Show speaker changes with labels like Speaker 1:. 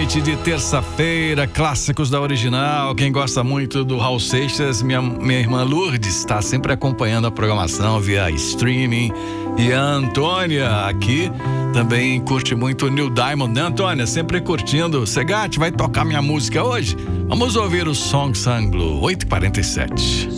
Speaker 1: noite de terça-feira, clássicos da original. Quem gosta muito do Raul Seixas, minha irmã Lourdes, está sempre acompanhando a programação via streaming. E a Antônia aqui também curte muito o Neil Diamond, né, Antônia? Sempre curtindo. Segatti, vai tocar minha música hoje? Vamos ouvir o Song Sung Blue, 8h47.